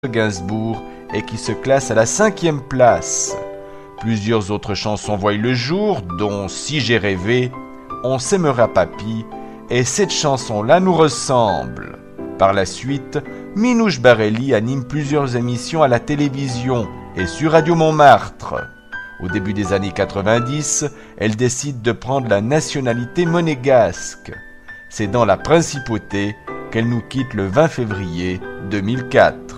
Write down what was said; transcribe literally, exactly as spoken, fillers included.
Gainsbourg et qui se classe à la cinquième place. Plusieurs autres chansons voient le jour, dont Si j'ai rêvé, On s'aimera papy, et cette chanson-là nous ressemble. Par la suite, Minouche Barelli anime plusieurs émissions à la télévision et sur Radio Montmartre. Au début des années quatre-vingt-dix, elle décide de prendre la nationalité monégasque. C'est dans la Principauté qu'elle nous quitte le vingt février deux mille quatre.